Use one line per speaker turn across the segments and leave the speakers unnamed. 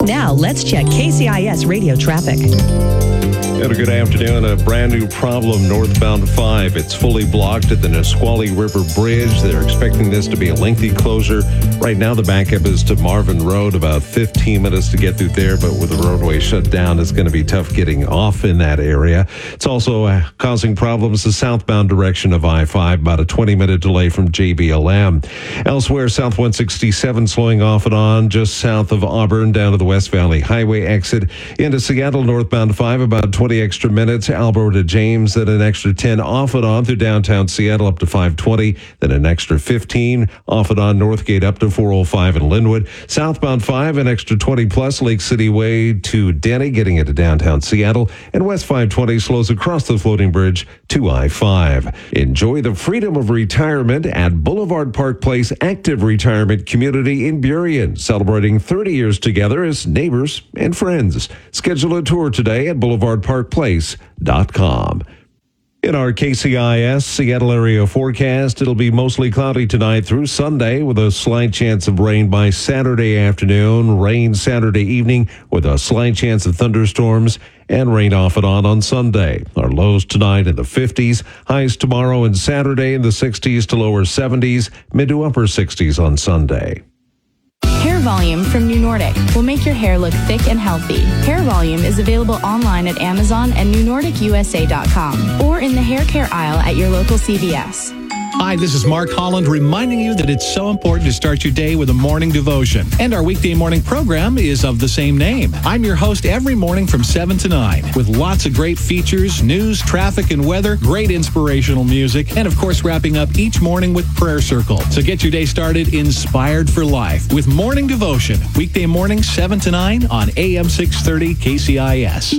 Now, let's check KCIS radio traffic.
And a good afternoon. A brand new problem northbound 5. It's fully blocked at the Nisqually River Bridge. They're expecting this to be a lengthy closure. Right now, the backup is to Marvin Road, about 15 minutes to get through there. But with the roadway shut down, it's going to be tough getting off in that area. It's also causing problems the southbound direction of I-5, about a 20-minute delay from JBLM. Elsewhere, South 167 slowing off and on just south of Auburn down to the West Valley Highway exit. Into Seattle, northbound 5, about 20 extra minutes. Alberta James, then an extra 10 off and on through downtown Seattle up to 520, then an extra 15 off and on Northgate up to 405 in Linwood. Southbound 5, an extra 20 plus Lake City Way to Denny, getting into downtown Seattle. And West 520 slows across the floating bridge to I-5. Enjoy the freedom of retirement at Boulevard Park Place Active Retirement Community in Burien, celebrating 30 years together as neighbors and friends. Schedule a tour today at boulevardparkplace.com. In our KCIS Seattle area forecast, it'll be mostly cloudy tonight through Sunday with a slight chance of rain by Saturday afternoon, rain Saturday evening with a slight chance of thunderstorms, and rain off and on Sunday. Our lows tonight in the 50s, highs tomorrow and Saturday in the 60s to lower 70s, mid to upper 60s on Sunday.
Hair Volume from New Nordic will make your hair look thick and healthy. Hair Volume is available online at Amazon and NewNordicUSA.com or in the hair care aisle at your local CVS.
Hi, this is Mark Holland reminding you that it's so important to start your day with a morning devotion. And our weekday morning program is of the same name. I'm your host every morning from 7 to 9 with lots of great features, news, traffic, and weather, great inspirational music, and of course wrapping up each morning with Prayer Circle. So get your day started inspired for life with morning devotion. Weekday morning 7 to 9 on AM 630 KCIS.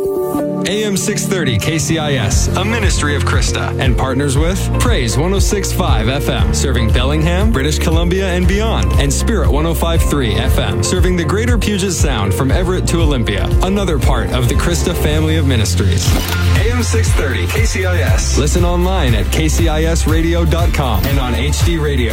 AM 630 KCIS, a ministry of Krista, and partners with Praise 106.5 FM, serving Bellingham, British Columbia, and beyond, and Spirit 105.3 FM, serving the greater Puget Sound from Everett to Olympia, another part of the Krista family of ministries. AM 630 KCIS. Listen online at kcisradio.com and on HD Radio,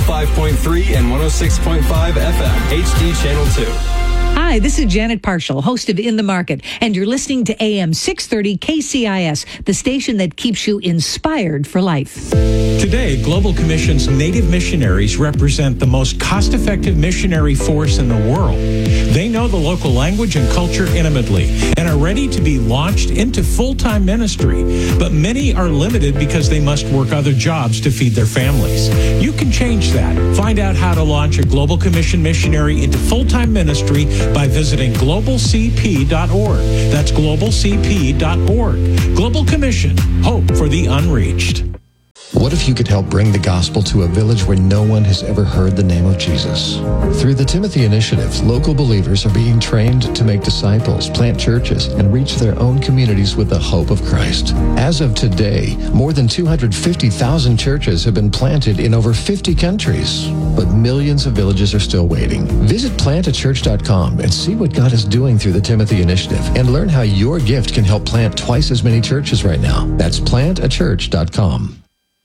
105.3 and 106.5 FM, HD Channel 2.
Hi, this is Janet Parshall, host of In the Market, and you're listening to AM 630 KCIS, the station that keeps you inspired for life.
Today, Global Commission's Native missionaries represent the most cost-effective missionary force in the world. They know the local language and culture intimately and are ready to be launched into full-time ministry, but many are limited because they must work other jobs to feed their families. You can change that. Find out how to launch a Global Commission missionary into full-time ministry by visiting globalcp.org. That's globalcp.org. Global Commission, hope for the unreached.
What if you could help bring the gospel to a village where no one has ever heard the name of Jesus? Through the Timothy Initiative, local believers are being trained to make disciples, plant churches, and reach their own communities with the hope of Christ. As of today, more than 250,000 churches have been planted in over 50 countries, but millions of villages are still waiting. Visit plantachurch.com and see what God is doing through the Timothy Initiative and learn how your gift can help plant twice as many churches right now. That's plantachurch.com.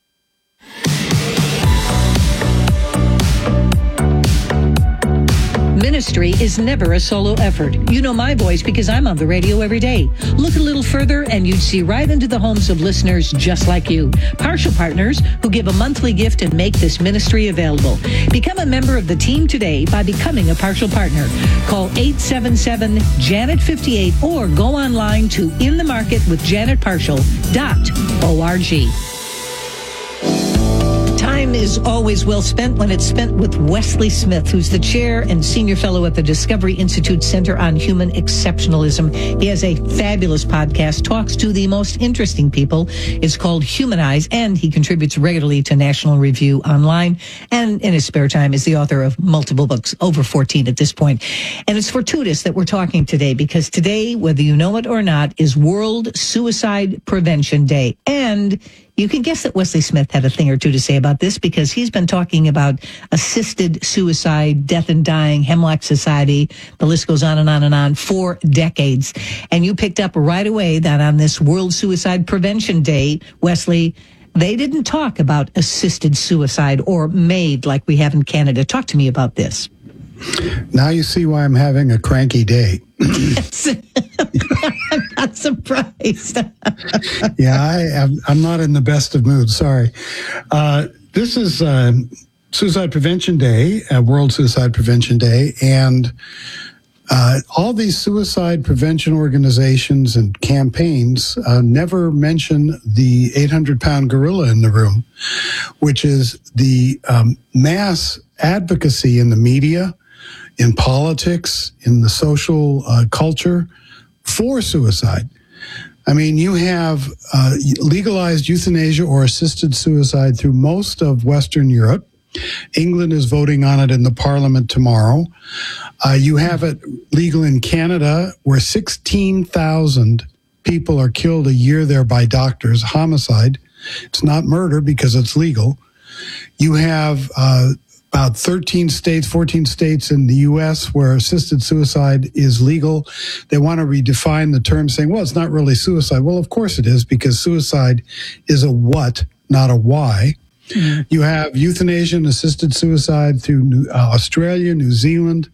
Ministry is never a solo effort. You know my voice because I'm on the radio every day. Look a little further and you'd see right into the homes of listeners just like you. Partial partners who give a monthly gift and make this ministry available. Become a member of the team today by becoming a partial partner. Call 877-JANET58 or go online to inthemarketwithjanetparshall.org. Time is always well spent when it's spent with Wesley Smith, who's the chair and senior fellow at the Discovery Institute Center on Human Exceptionalism. He has a fabulous podcast, talks to the most interesting people. It's called Humanize, and he contributes regularly to National Review Online, and in his spare time is the author of multiple books, over 14 at this point. And it's fortuitous that we're talking today, because today, whether you know it or not, is World Suicide Prevention Day. And you can guess that Wesley Smith had a thing or two to say about this, because he's been talking about assisted suicide, death and dying, Hemlock Society, the list goes on and on and on, for decades. And you picked up right away that on this World Suicide Prevention Day, Wesley, they didn't talk about assisted suicide or MAID like we have in Canada. Talk to me about this.
Now you see why I'm having a cranky day.
I'm not surprised.
Yeah, I'm not in the best of moods. Sorry. This is Suicide Prevention Day, World Suicide Prevention Day, and all these suicide prevention organizations and campaigns never mention the 800-pound gorilla in the room, which is the mass advocacy in the media, in politics, in the social culture for suicide. I mean, you have legalized euthanasia or assisted suicide through most of Western Europe. England is voting on it in the parliament tomorrow. You have it legal in Canada, where 16,000 people are killed a year there by doctors, homicide. It's not murder because it's legal. You have about 14 states in the U.S. where assisted suicide is legal. They want to redefine the term, saying, well, it's not really suicide. Well, of course it is, because suicide is a what, not a why. Mm-hmm. You have euthanasia and assisted suicide through Australia, New Zealand,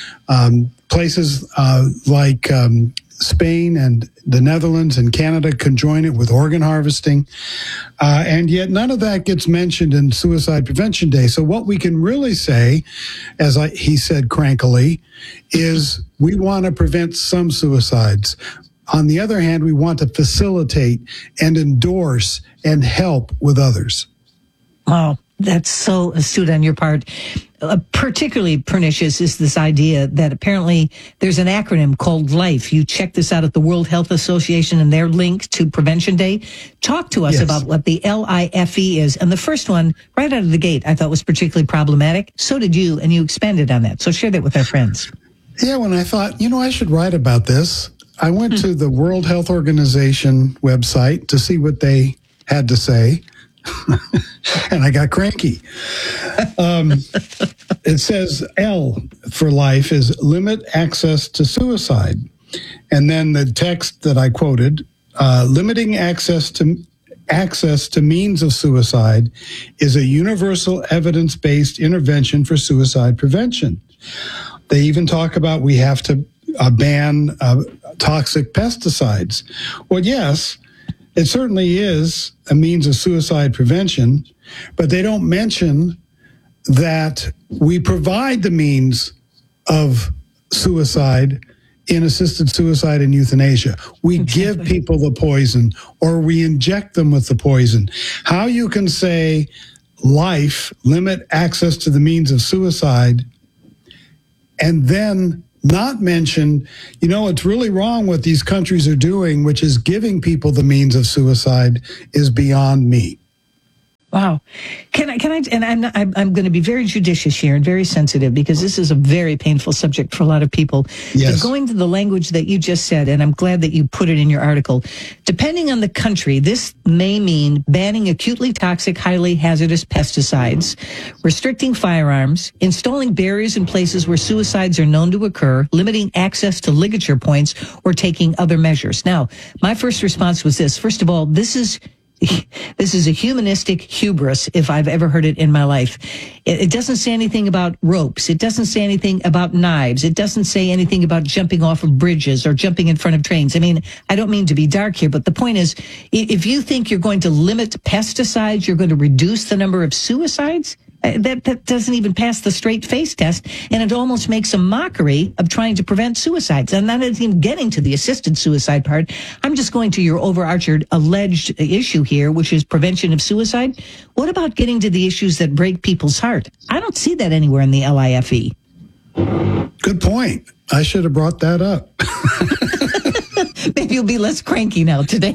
places like Spain and the Netherlands and Canada can join it with organ harvesting. And yet none of that gets mentioned in Suicide Prevention Day. So what we can really say, as he said crankily, is we want to prevent some suicides. On the other hand, we want to facilitate and endorse and help with others.
Wow, that's so astute on your part. Particularly pernicious is this idea that apparently there's an acronym called LIFE. You check this out at the World Health Association and their link to Prevention Day. Talk to us about what the LIFE is. And the first one, right out of the gate, I thought was particularly problematic. So did you, and you expanded on that. So share that with our friends.
Yeah, when I thought, I should write about this, I went to the World Health Organization website to see what they had to say. And I got cranky. It says L for life is limit access to suicide. And then the text that I quoted, limiting access to means of suicide is a universal evidence-based intervention for suicide prevention. They even talk about we have to ban toxic pesticides. Well, yes, it certainly is a means of suicide prevention, but they don't mention that we provide the means of suicide in assisted suicide and euthanasia. We give people the poison, or we inject them with the poison. How you can say life, limit access to the means of suicide, and then not mention, it's really wrong what these countries are doing, which is giving people the means of suicide, is beyond me.
Wow. Can I, and I'm going to be very judicious here and very sensitive, because this is a very painful subject for a lot of people.
Yes.
But going to the language that you just said, and I'm glad that you put it in your article, depending on the country, this may mean banning acutely toxic, highly hazardous pesticides, restricting firearms, installing barriers in places where suicides are known to occur, limiting access to ligature points, or taking other measures. Now, my first response was this. First of all, this is a humanistic hubris, if I've ever heard it in my life. It doesn't say anything about ropes. It doesn't say anything about knives. It doesn't say anything about jumping off of bridges or jumping in front of trains. I mean, I don't mean to be dark here, but the point is, if you think you're going to limit pesticides, you're going to reduce the number of suicides, that doesn't even pass the straight face test, and it almost makes a mockery of trying to prevent suicides. And that isn't even getting to the assisted suicide part. I'm just going to your overarching alleged issue here, which is prevention of suicide. What about getting to the issues that break people's heart? I don't see that anywhere in the LIFE.
Good point. I should have brought that up.
Maybe you'll be less cranky now today.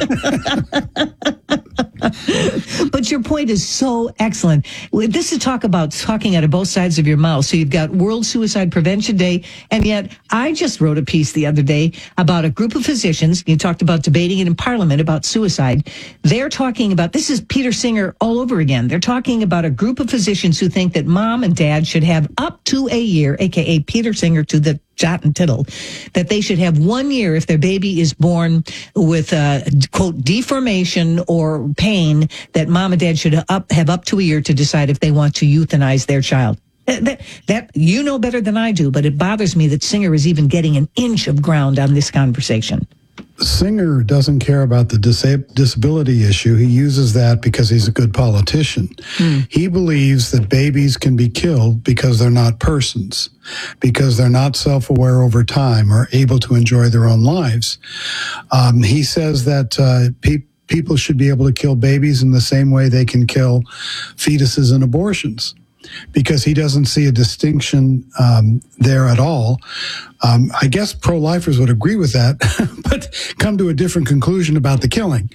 But your point is so excellent. This is talking out of both sides of your mouth. So you've got World Suicide Prevention Day, and yet I just wrote a piece the other day about a group of physicians. You talked about debating it in Parliament about suicide. They're talking about, this is Peter Singer all over again. They're talking about a group of physicians who think that mom and dad should have up to a year, aka Peter Singer to the jot and tittle, that they should have 1 year if their baby is born with quote deformation or pain, that mom and dad should have up to a year to decide if they want to euthanize their child. That you know better than I do, but it bothers me that Singer is even getting an inch of ground on this conversation.
Singer doesn't care about the disability issue. He uses that because he's a good politician. He believes that babies can be killed because they're not persons, because they're not self-aware over time or able to enjoy their own lives. He says that people should be able to kill babies in the same way they can kill fetuses and abortions, because he doesn't see a distinction there at all. I guess pro-lifers would agree with that, but come to a different conclusion about the killing.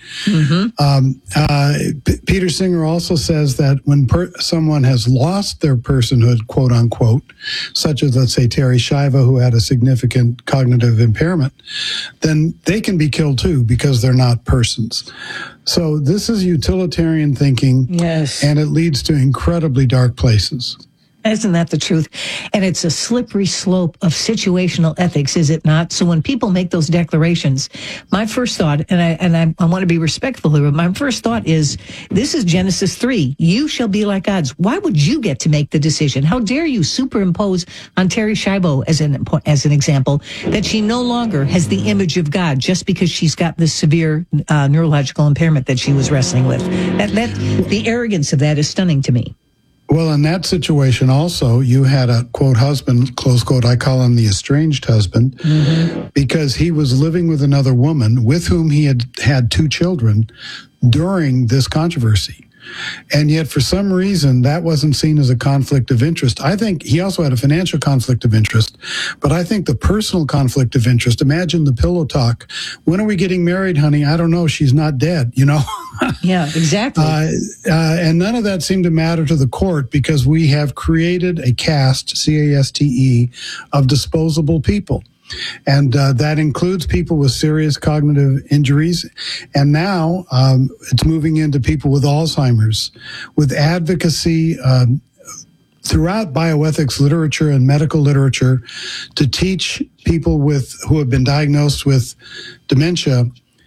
Peter Singer also says that when someone has lost their personhood, quote unquote, such as, let's say, Terry Schiavo, who had a significant cognitive impairment, then they can be killed too because they're not persons. So this is utilitarian thinking,
yes,
and it leads to incredibly dark places.
Isn't that the truth? And it's a slippery slope of situational ethics, is it not? So when people make those declarations, my first thought, and I want to be respectful here, but my first thought is, this is Genesis 3. You shall be like gods. Why would you get to make the decision? How dare you superimpose on Terry Schiavo as an example that she no longer has the image of God just because she's got this severe neurological impairment that she was wrestling with? The arrogance of that is stunning to me.
Well, in that situation also, you had a, quote, husband, close quote, I call him the estranged husband, because he was living with another woman with whom he had had 2 children during this controversy. And yet, for some reason, that wasn't seen as a conflict of interest. I think he also had a financial conflict of interest, but I think the personal conflict of interest, imagine the pillow talk. When are we getting married, honey? I don't know. She's not dead, you know?
Yeah, exactly.
And none of that seemed to matter to the court because we have created a caste, C-A-S-T-E, of disposable people. And that includes people with serious cognitive injuries. And now it's moving into people with Alzheimer's, with advocacy throughout bioethics literature and medical literature to teach people who have been diagnosed with dementia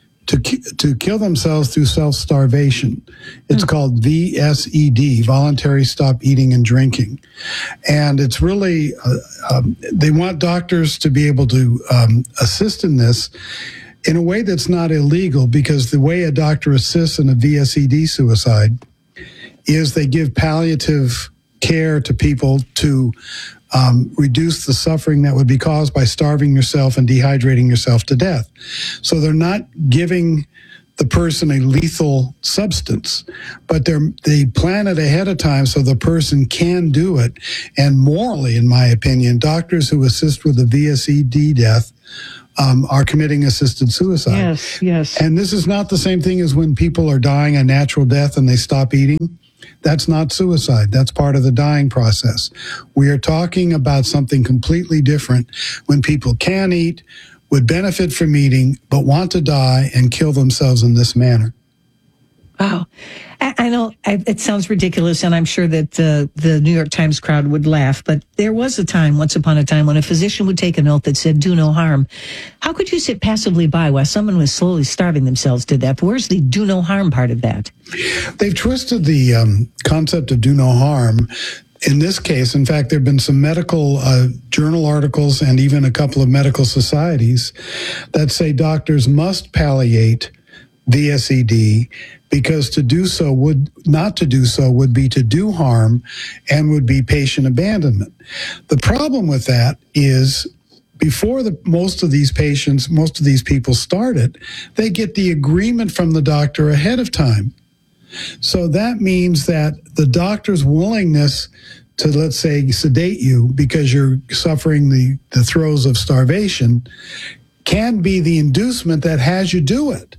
to kill themselves through self-starvation. It's called VSED, voluntary stop eating and drinking. And it's really, they want doctors to be able to assist in this in a way that's not illegal, because the way a doctor assists in a VSED suicide is they give palliative care to people to reduce the suffering that would be caused by starving yourself and dehydrating yourself to death. So they're not giving the person a lethal substance, but they plan it ahead of time so the person can do it. And morally, in my opinion, doctors who assist with a VSED death are committing assisted suicide.
Yes, yes.
And this is not the same thing as when people are dying a natural death and they stop eating. That's not suicide. That's part of the dying process. We are talking about something completely different when people can eat, would benefit from eating, but want to die and kill themselves in this manner.
Wow. I know it sounds ridiculous, and I'm sure that the New York Times crowd would laugh, but there was a time, once upon a time, when a physician would take an oath that said, do no harm. How could you sit passively by while someone was slowly starving themselves to death? Where's the do no harm part of that?
They've twisted the concept of do no harm. In this case, in fact, there have been some medical journal articles and even a couple of medical societies that say doctors must palliate VSED because not to do so would be to do harm and would be patient abandonment. The problem with that is before most of these people started, they get the agreement from the doctor ahead of time. So that means that the doctor's willingness to, let's say, sedate you because you're suffering the throes of starvation can be the inducement that has you do it.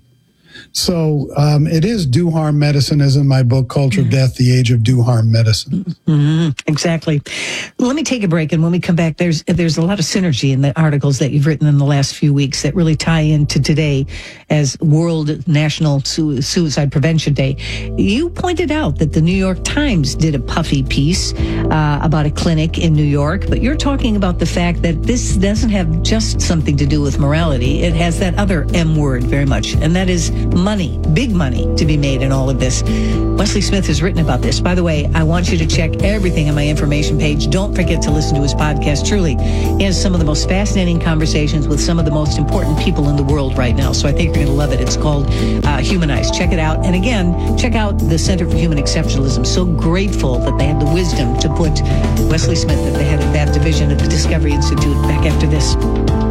So it is do-harm medicine, as in my book, Culture of Death, The Age of Do-Harm Medicine.
Mm-hmm. Exactly. Let me take a break, and when we come back, there's a lot of synergy in the articles that you've written in the last few weeks that really tie into today as World National Suicide Prevention Day. You pointed out that the New York Times did a puffy piece about a clinic in New York, but you're talking about the fact that this doesn't have just something to do with morality. It has that other M word very much, and that is money, big money, to be made in all of this. Wesley Smith has written about this. By the way, I want you to check everything on my information page. Don't forget to listen to his podcast. Truly, he has some of the most fascinating conversations with some of the most important people in the world right now. So I think you're going to love it. It's called Humanize. Check it out. And again, check out the Center for Human Exceptionalism. So grateful that they had the wisdom to put Wesley Smith at the head of that division at the Discovery Institute. Back after this.